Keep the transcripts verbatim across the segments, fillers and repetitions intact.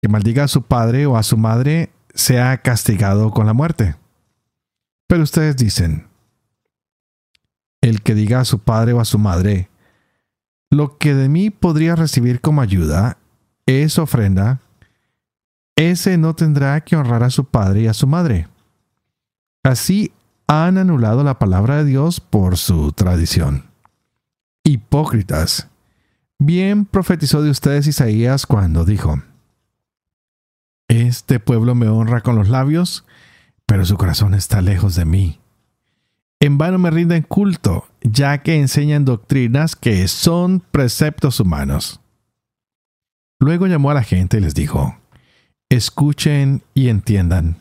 que maldiga a su padre o a su madre sea castigado con la muerte. Pero ustedes dicen, el que diga a su padre o a su madre, lo que de mí podría recibir como ayuda es ofrenda, ese no tendrá que honrar a su padre y a su madre. Así han anulado la palabra de Dios por su tradición. Hipócritas, bien profetizó de ustedes Isaías cuando dijo, este pueblo me honra con los labios, pero su corazón está lejos de mí. En vano me rinden culto, ya que enseñan doctrinas que son preceptos humanos. Luego llamó a la gente y les dijo, escuchen y entiendan.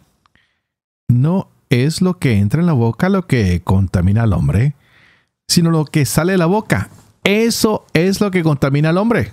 No es lo que entra en la boca lo que contamina al hombre, sino lo que sale de la boca. Eso es lo que contamina al hombre.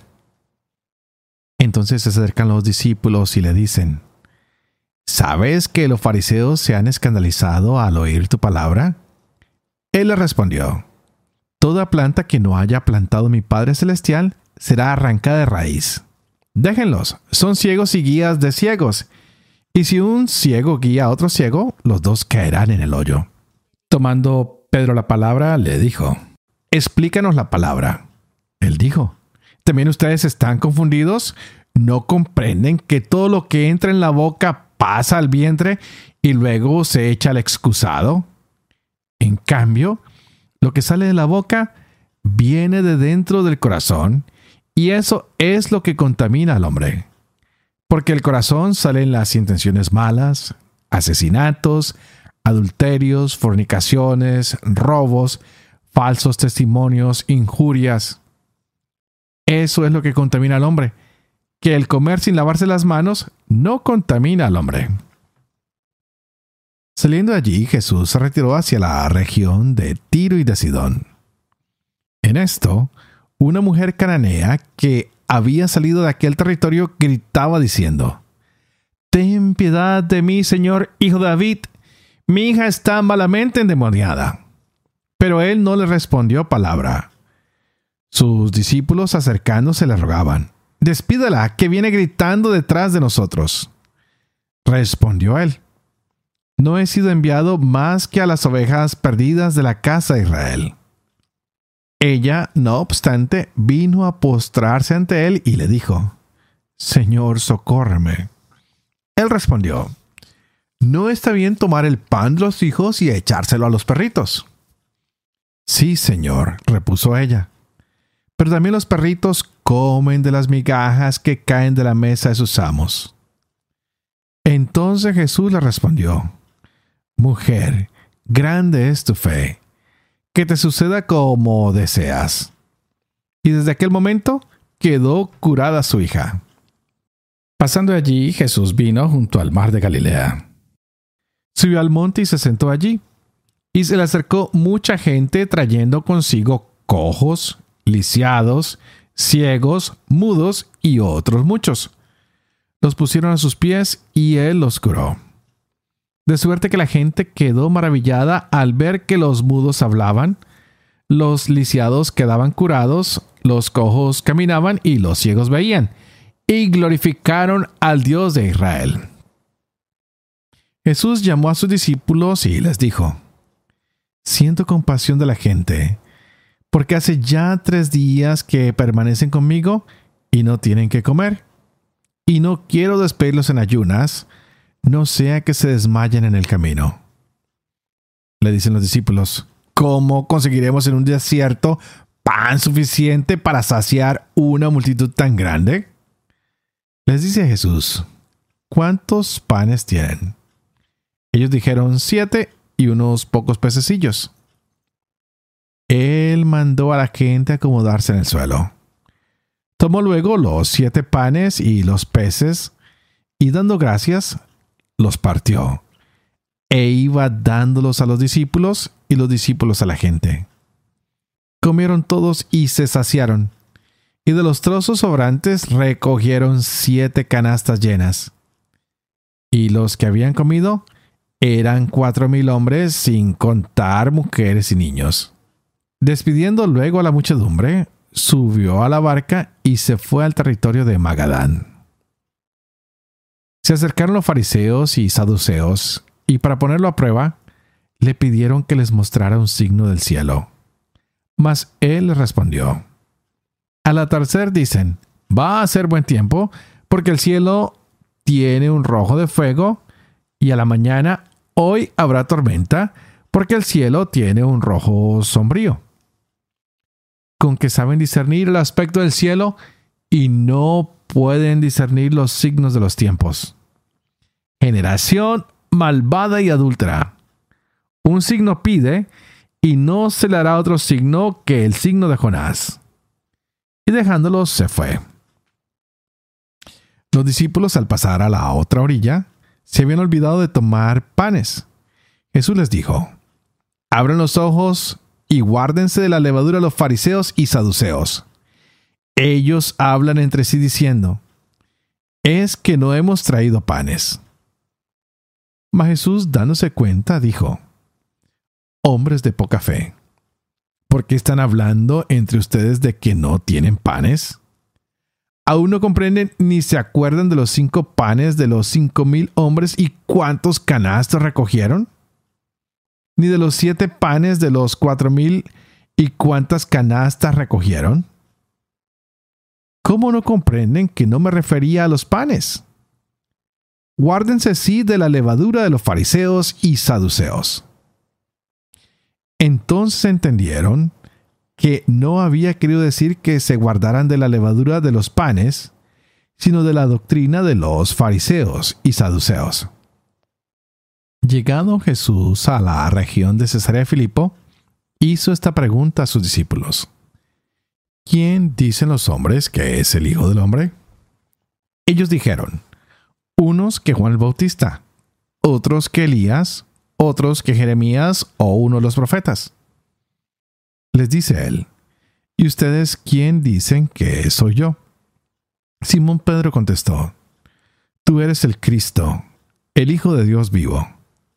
Entonces se acercan los discípulos y le dicen, ¿sabes que los fariseos se han escandalizado al oír tu palabra? Él le respondió, toda planta que no haya plantado mi Padre Celestial será arrancada de raíz. Déjenlos, son ciegos y guías de ciegos. Y si un ciego guía a otro ciego, los dos caerán en el hoyo. Tomando Pedro la palabra, le dijo, explícanos la palabra. Él dijo, ¿también ustedes están confundidos? ¿No comprenden que todo lo que entra en la boca pasa al vientre y luego se echa al excusado? En cambio, lo que sale de la boca viene de dentro del corazón, y eso es lo que contamina al hombre. Porque del corazón salen las intenciones malas, asesinatos, adulterios, fornicaciones, robos, falsos testimonios, injurias. Eso es lo que contamina al hombre, que el comer sin lavarse las manos no contamina al hombre. Saliendo de allí, Jesús se retiró hacia la región de Tiro y de Sidón. En esto, una mujer cananea que había salido de aquel territorio gritaba diciendo, «Ten piedad de mí, Señor, hijo de David, mi hija está malamente endemoniada». Pero él no le respondió palabra. Sus discípulos acercándose le rogaban, «Despídala, que viene gritando detrás de nosotros». Respondió él, «No he sido enviado más que a las ovejas perdidas de la casa de Israel». Ella, no obstante, vino a postrarse ante él y le dijo, «Señor, socórreme». Él respondió, «¿No está bien tomar el pan de los hijos y echárselo a los perritos?». «Sí, Señor», repuso ella, «pero también los perritos comen de las migajas que caen de la mesa de sus amos». Entonces Jesús le respondió, «Mujer, grande es tu fe. Que te suceda como deseas». Y desde aquel momento quedó curada su hija. Pasando allí, Jesús vino junto al mar de Galilea. Subió al monte y se sentó allí. Y se le acercó mucha gente trayendo consigo cojos, lisiados, ciegos, mudos y otros muchos. Los pusieron a sus pies y él los curó. De suerte que la gente quedó maravillada al ver que los mudos hablaban, los lisiados quedaban curados, los cojos caminaban y los ciegos veían, y glorificaron al Dios de Israel. Jesús llamó a sus discípulos y les dijo, «Siento compasión de la gente, porque hace ya tres días que permanecen conmigo y no tienen que comer, y no quiero despedirlos en ayunas, no sea que se desmayen en el camino». Le dicen los discípulos, «¿Cómo conseguiremos en un desierto pan suficiente para saciar una multitud tan grande?» Les dice Jesús, «¿Cuántos panes tienen?» Ellos dijeron, «Siete y unos pocos pececillos». Él mandó a la gente acomodarse en el suelo. Tomó luego los siete panes y los peces, y dando gracias, los partió, e iba dándolos a los discípulos y los discípulos a la gente. Comieron todos y se saciaron, y de los trozos sobrantes recogieron siete canastas llenas. Y los que habían comido eran cuatro mil hombres, sin contar mujeres y niños. Despidiendo luego a la muchedumbre, subió a la barca y se fue al territorio de Magadán. Se acercaron los fariseos y saduceos, y para ponerlo a prueba, le pidieron que les mostrara un signo del cielo. Mas él les respondió: al atardecer dicen, va a ser buen tiempo, porque el cielo tiene un rojo de fuego, y a la mañana, hoy habrá tormenta, porque el cielo tiene un rojo sombrío. Con que saben discernir el aspecto del cielo y no pueden discernir los signos de los tiempos. Generación malvada y adúltera. Un signo pide, y no se le hará otro signo que el signo de Jonás. Y dejándolos se fue. Los discípulos, al pasar a la otra orilla, se habían olvidado de tomar panes. Jesús les dijo: abran los ojos y guárdense de la levadura de los fariseos y saduceos. Ellos hablan entre sí diciendo: es que no hemos traído panes. Mas Jesús, dándose cuenta, dijo: hombres de poca fe, ¿por qué están hablando entre ustedes de que no tienen panes? ¿Aún no comprenden ni se acuerdan de los cinco panes de los cinco mil hombres y cuántos canastos recogieron? ¿Ni de los siete panes de los cuatro mil y cuántas canastas recogieron? ¿Cómo no comprenden que no me refería a los panes? Guárdense sí de la levadura de los fariseos y saduceos. Entonces entendieron que no había querido decir que se guardaran de la levadura de los panes, sino de la doctrina de los fariseos y saduceos. Llegado Jesús a la región de Cesarea de Filipo, hizo esta pregunta a sus discípulos: ¿quién dicen los hombres que es el Hijo del Hombre? Ellos dijeron: unos que Juan el Bautista, otros que Elías, otros que Jeremías o uno de los profetas. Les dice él: ¿y ustedes quién dicen que soy yo? Simón Pedro contestó: tú eres el Cristo, el Hijo de Dios vivo.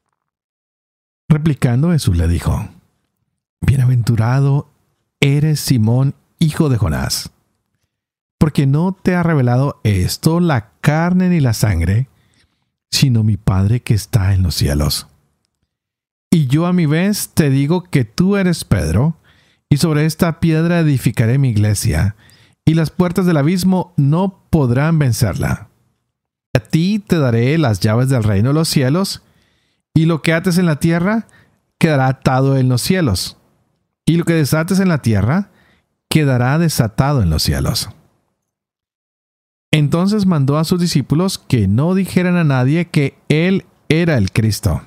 Replicando, Jesús le dijo: bienaventurado eres Simón, hijo de Jonás, porque no te ha revelado esto la carne ni la sangre, sino mi Padre que está en los cielos. Y yo a mi vez te digo que tú eres Pedro, y sobre esta piedra edificaré mi iglesia, y las puertas del abismo no podrán vencerla. A ti te daré las llaves del reino de los cielos, y lo que ates en la tierra quedará atado en los cielos, y lo que desates en la tierra quedará desatado en los cielos. Entonces mandó a sus discípulos que no dijeran a nadie que él era el Cristo.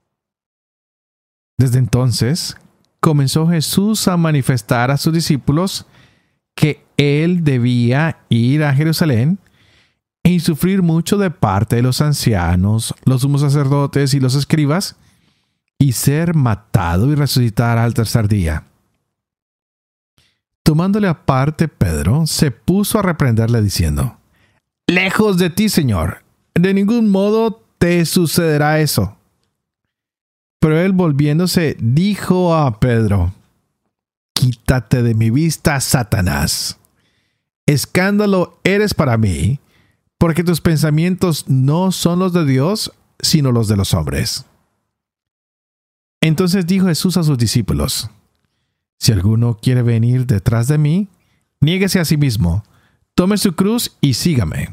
Desde entonces comenzó Jesús a manifestar a sus discípulos que él debía ir a Jerusalén y sufrir mucho de parte de los ancianos, los sumos sacerdotes y los escribas, y ser matado y resucitar al tercer día. Tomándole aparte, Pedro se puso a reprenderle diciendo: lejos de ti, Señor, de ningún modo te sucederá eso. Pero él, volviéndose, dijo a Pedro: quítate de mi vista, Satanás. Escándalo eres para mí, porque tus pensamientos no son los de Dios, sino los de los hombres. Entonces dijo Jesús a sus discípulos: si alguno quiere venir detrás de mí, niéguese a sí mismo, tome su cruz y sígame.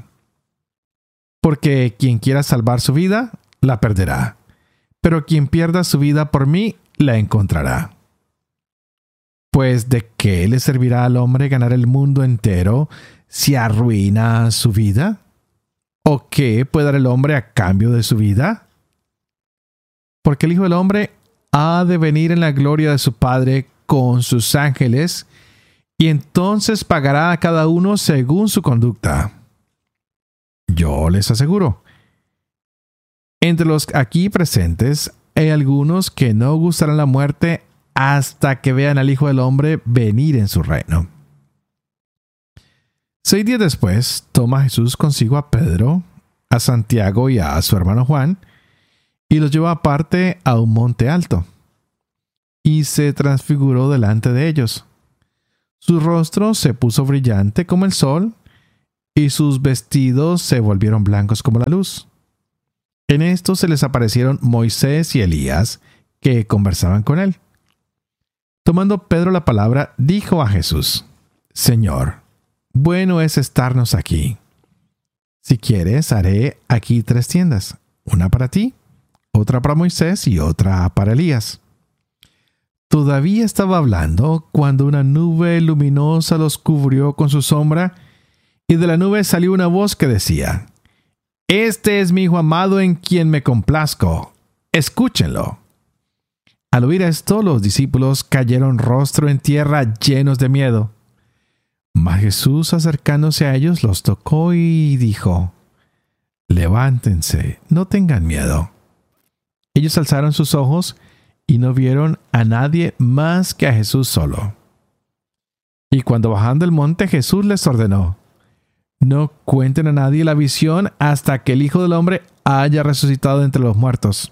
Porque quien quiera salvar su vida, la perderá. Pero quien pierda su vida por mí, la encontrará. Pues ¿de qué le servirá al hombre ganar el mundo entero si arruina su vida? ¿O qué puede dar el hombre a cambio de su vida? Porque el Hijo del Hombre ha de venir en la gloria de su Padre con sus ángeles, y entonces pagará a cada uno según su conducta. Yo les aseguro, entre los aquí presentes hay algunos que no gustarán la muerte hasta que vean al Hijo del Hombre venir en su reino. Seis días después, toma Jesús consigo a Pedro, a Santiago y a su hermano Juan, y los llevó aparte a un monte alto, y se transfiguró delante de ellos. Su rostro se puso brillante como el sol, y sus vestidos se volvieron blancos como la luz. En esto se les aparecieron Moisés y Elías, que conversaban con él. Tomando Pedro la palabra, dijo a Jesús: Señor, bueno es estarnos aquí. Si quieres, haré aquí tres tiendas, una para ti, otra para Moisés y otra para Elías. Todavía estaba hablando cuando una nube luminosa los cubrió con su sombra, y de la nube salió una voz que decía: Este es mi Hijo amado en quien me complazco, escúchenlo. Al oír esto, los discípulos cayeron rostro en tierra llenos de miedo. Mas Jesús, acercándose a ellos, los tocó y dijo: Levántense, no tengan miedo. Ellos alzaron sus ojos y no vieron a nadie más que a Jesús solo. Y cuando bajaban del monte, Jesús les ordenó: No cuenten a nadie la visión hasta que el Hijo del Hombre haya resucitado entre los muertos.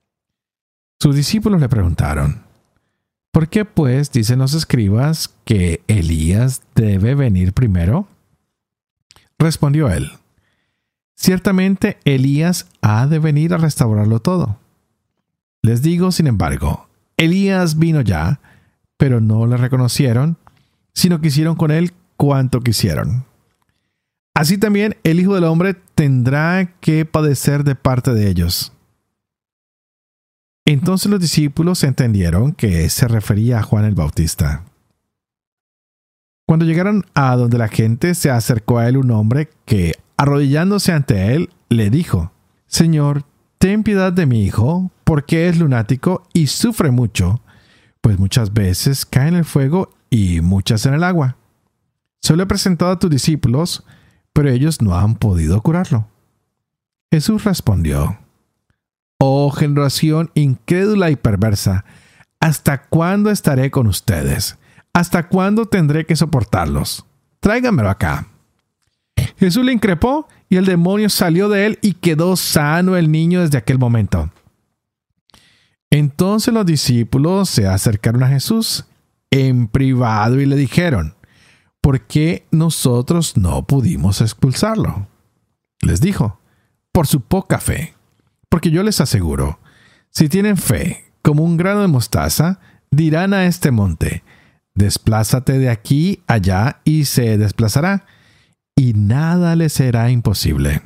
Sus discípulos le preguntaron: ¿Por qué pues dicen los escribas que Elías debe venir primero? Respondió él: Ciertamente Elías ha de venir a restaurarlo todo. Les digo, sin embargo, Elías vino ya, pero no le reconocieron, sino que hicieron con él cuanto quisieron. Así también el Hijo del Hombre tendrá que padecer de parte de ellos. Entonces los discípulos entendieron que se refería a Juan el Bautista. Cuando llegaron a donde la gente, se acercó a él un hombre que, arrodillándose ante él, le dijo: Señor, ten piedad de mi hijo, porque es lunático y sufre mucho, pues muchas veces cae en el fuego y muchas en el agua. Se lo he presentado a tus discípulos, pero ellos no han podido curarlo. Jesús respondió: Oh generación incrédula y perversa, ¿hasta cuándo estaré con ustedes? ¿Hasta cuándo tendré que soportarlos? Tráiganmelo acá. Jesús le increpó y el demonio salió de él y quedó sano el niño desde aquel momento. Entonces los discípulos se acercaron a Jesús en privado y le dijeron: ¿Por qué nosotros no pudimos expulsarlo? Les dijo: Por su poca fe. Porque yo les aseguro, si tienen fe como un grano de mostaza, dirán a este monte: Desplázate de aquí allá, y se desplazará, y nada les será imposible.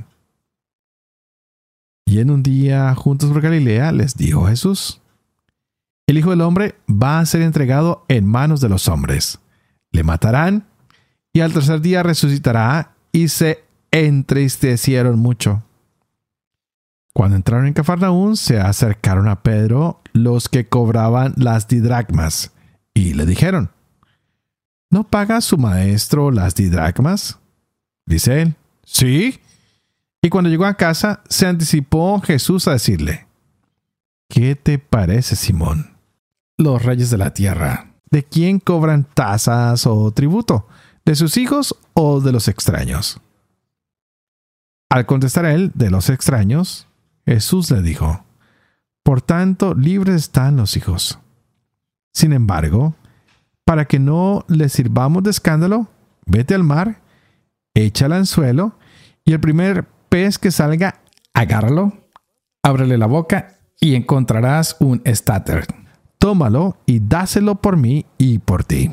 Y en un día, juntos por Galilea, les dijo Jesús: El Hijo del Hombre va a ser entregado en manos de los hombres. Le matarán, y al tercer día resucitará, y se entristecieron mucho. Cuando entraron en Cafarnaúm, se acercaron a Pedro los que cobraban las didracmas, y le dijeron: ¿No paga su maestro las didracmas? Dice él: Sí. Y cuando llegó a casa, se anticipó Jesús a decirle: ¿Qué te parece, Simón? Los reyes de la tierra, ¿de quién cobran tasas o tributo? ¿De sus hijos o de los extraños? Al contestar él: de los extraños, Jesús le dijo: Por tanto, libres están los hijos. Sin embargo, para que no les sirvamos de escándalo, vete al mar, echa el anzuelo, y el primer pez que salga, agárralo, ábrele la boca y encontrarás un estáter. Tómalo y dáselo por mí y por ti.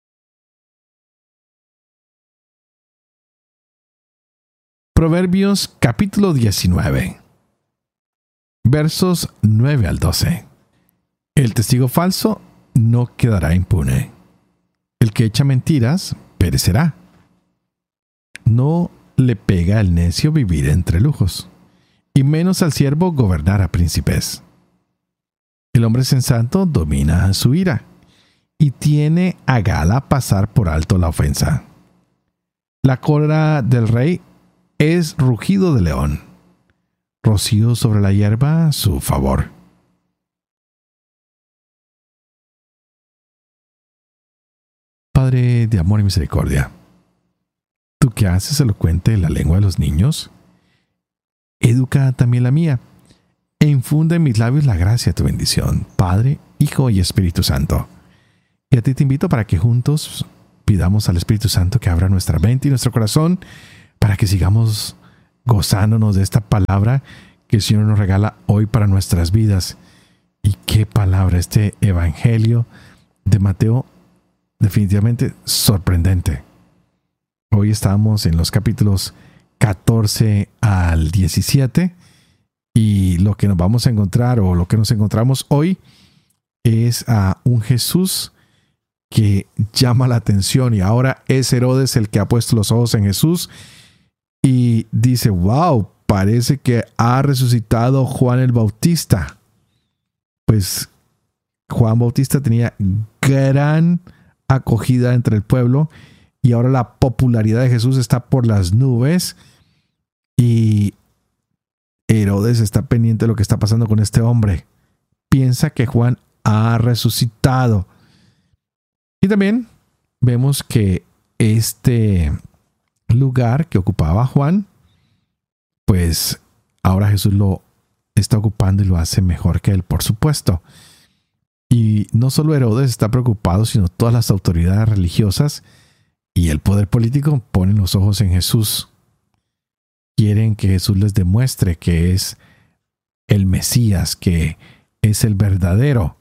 Proverbios capítulo diecinueve. Versos nueve al doce. El testigo falso no quedará impune. El que echa mentiras perecerá. No le pega al necio vivir entre lujos, y menos al siervo gobernar a príncipes. El hombre sensato domina su ira, y tiene a gala pasar por alto la ofensa. La cólera del rey es rugido de león. Rocío sobre la hierba su favor. Padre de amor y misericordia, tú que haces elocuente la lengua de los niños, educa también la mía, e infunde en mis labios la gracia de tu bendición, Padre, Hijo y Espíritu Santo. Y a ti te invito para que juntos pidamos al Espíritu Santo que abra nuestra mente y nuestro corazón, para que sigamos gozándonos de esta palabra que el Señor nos regala hoy para nuestras vidas. Y qué palabra, este evangelio de Mateo, definitivamente sorprendente. Hoy estamos en los capítulos catorce al diecisiete y lo que nos vamos a encontrar o lo que nos encontramos hoy es a un Jesús que llama la atención, y ahora es Herodes el que ha puesto los ojos en Jesús y dice: wow, parece que ha resucitado Juan el Bautista. Pues Juan Bautista tenía gran acogida entre el pueblo y ahora la popularidad de Jesús está por las nubes, y Herodes está pendiente de lo que está pasando con este hombre. Piensa que Juan ha resucitado. Y también vemos que este lugar que ocupaba Juan, pues ahora Jesús lo está ocupando y lo hace mejor que él, por supuesto. Y no solo Herodes está preocupado, sino todas las autoridades religiosas y el poder político ponen los ojos en Jesús. Quieren que Jesús les demuestre que es el Mesías, que es el verdadero.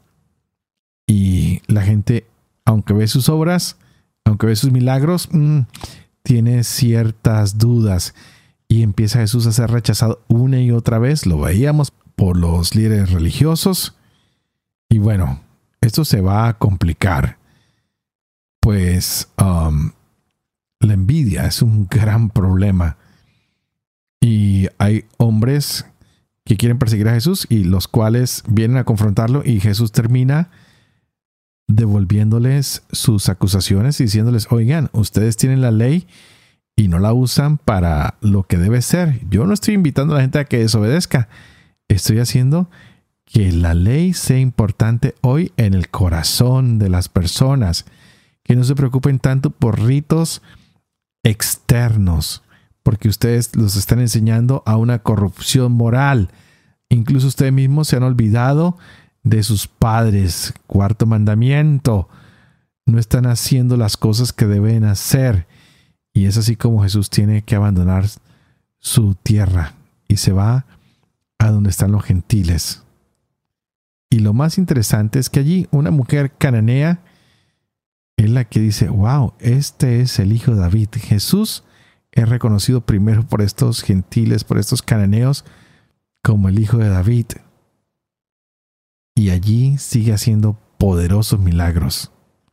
Y la gente, aunque ve sus obras, aunque ve sus milagros, mmm, tiene ciertas dudas. Y empieza Jesús a ser rechazado una y otra vez. Lo veíamos por los líderes religiosos. Y bueno, esto se va a complicar. Pues um, la envidia es un gran problema. Y hay hombres que quieren perseguir a Jesús y los cuales vienen a confrontarlo, y Jesús termina devolviéndoles sus acusaciones y diciéndoles: oigan, ustedes tienen la ley y no la usan para lo que debe ser. Yo no estoy invitando a la gente a que desobedezca. Estoy haciendo que la ley sea importante hoy en el corazón de las personas. Que no se preocupen tanto por ritos externos, porque ustedes los están enseñando a una corrupción moral. Incluso ustedes mismos se han olvidado de sus padres. Cuarto mandamiento: no están haciendo las cosas que deben hacer. Y es así como Jesús tiene que abandonar su tierra y se va a donde están los gentiles. Y lo más interesante es que allí una mujer cananea es la que dice: wow, este es el hijo de David. Jesús es reconocido primero por estos gentiles, por estos cananeos, como el hijo de David. Y allí sigue haciendo poderosos milagros.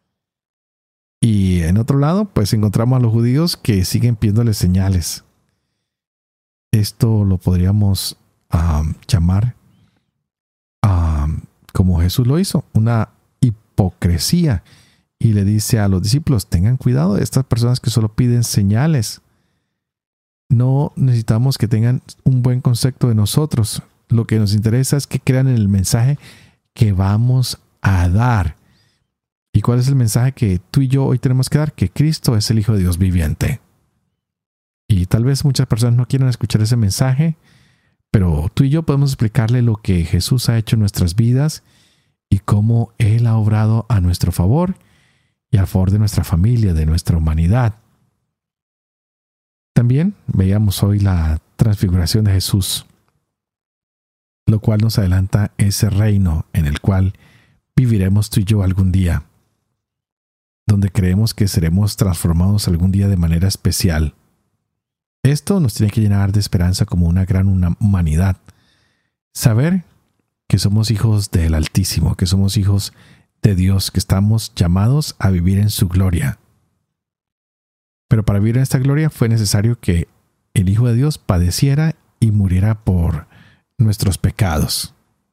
Y en otro lado, pues encontramos a los judíos que siguen pidiéndole señales. Esto lo podríamos um, llamar um, como Jesús lo hizo, una hipocresía. Y le dice a los discípulos: tengan cuidado de estas personas que solo piden señales. No necesitamos que tengan un buen concepto de nosotros. Lo que nos interesa es que crean en el mensaje que vamos a dar. ¿Y cuál es el mensaje que tú y yo hoy tenemos que dar? Que Cristo es el Hijo de Dios viviente. Y tal vez muchas personas no quieran escuchar ese mensaje, pero tú y yo podemos explicarle lo que Jesús ha hecho en nuestras vidas y cómo Él ha obrado a nuestro favor y a favor de nuestra familia, de nuestra humanidad. También veíamos hoy la transfiguración de Jesús, lo cual nos adelanta ese reino en el cual viviremos tú y yo algún día, donde creemos que seremos transformados algún día de manera especial. Esto nos tiene que llenar de esperanza como una gran humanidad. Saber que somos hijos del Altísimo, que somos hijos de Dios, que estamos llamados a vivir en su gloria. Pero para vivir en esta gloria fue necesario que el Hijo de Dios padeciera y muriera por nuestros pecados.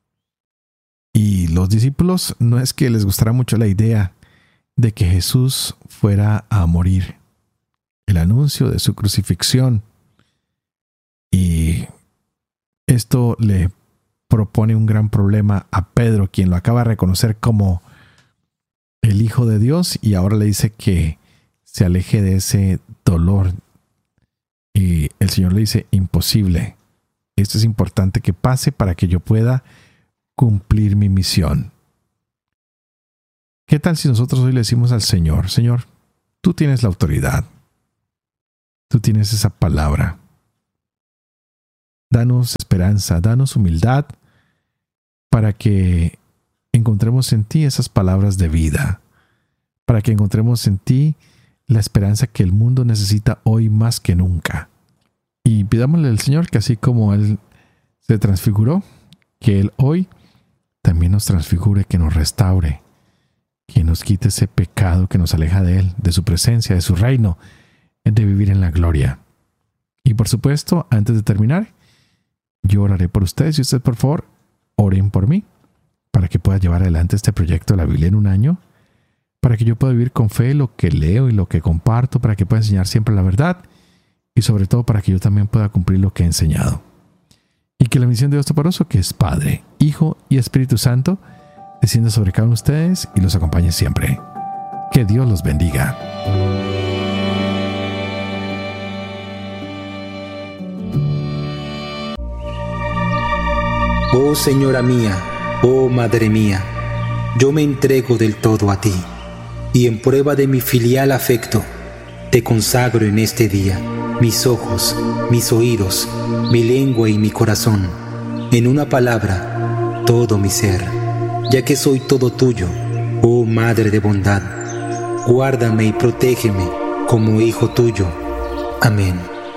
Y los discípulos no es que les gustara mucho la idea de que Jesús fuera a morir. El anuncio de su crucifixión. Y esto le propone un gran problema a Pedro, quien lo acaba de reconocer como el Hijo de Dios, y ahora le dice que se aleje de ese dolor. Y el Señor le dice: imposible. Esto es importante que pase para que yo pueda cumplir mi misión. ¿Qué tal si nosotros hoy le decimos al Señor: Señor, tú tienes la autoridad, tú tienes esa palabra, danos esperanza, danos humildad para que encontremos en ti esas palabras de vida, para que encontremos en ti la esperanza que el mundo necesita hoy más que nunca. Y pidámosle al Señor que así como Él se transfiguró, que Él hoy también nos transfigure, que nos restaure, que nos quite ese pecado que nos aleja de Él, de su presencia, de su reino, de vivir en la gloria. Y por supuesto, antes de terminar, yo oraré por ustedes y ustedes, por favor, oren por mí, para que pueda llevar adelante este proyecto de la Biblia en un año, para que yo pueda vivir con fe lo que leo y lo que comparto, para que pueda enseñar siempre la verdad y sobre todo para que yo también pueda cumplir lo que he enseñado. Y que la misión de Dios Todopoderoso, que es Padre, Hijo y Espíritu Santo, descienda sobre cada uno de ustedes y los acompañe siempre. Que Dios los bendiga. Oh Señora mía, oh Madre mía, yo me entrego del todo a ti, y en prueba de mi filial afecto, te consagro en este día mis ojos, mis oídos, mi lengua y mi corazón, en una palabra, todo mi ser, ya que soy todo tuyo, oh Madre de bondad. Guárdame y protégeme como hijo tuyo. Amén.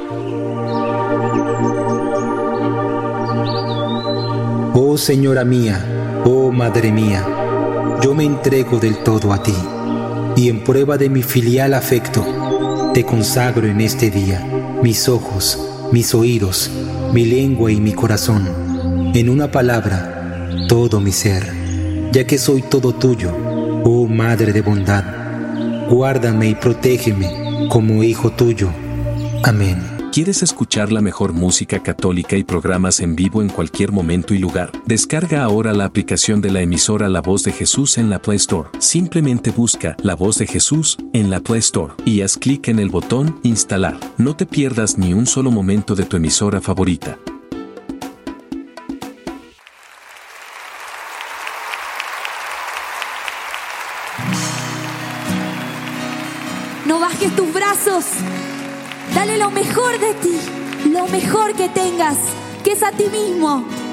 Oh Señora mía, oh Madre mía, yo me entrego del todo a ti, y en prueba de mi filial afecto, te consagro en este día mis ojos, mis oídos, mi lengua y mi corazón, en una palabra, todo mi ser, ya que soy todo tuyo, oh Madre de bondad. Guárdame y protégeme como hijo tuyo. Amén. ¿Quieres escuchar la mejor música católica y programas en vivo en cualquier momento y lugar? Descarga ahora la aplicación de la emisora La Voz de Jesús en la Play Store. Simplemente busca La Voz de Jesús en la Play Store y haz clic en el botón Instalar. No te pierdas ni un solo momento de tu emisora favorita. No bajes tus brazos. Dale lo mejor de ti, lo mejor que tengas, que es a ti mismo.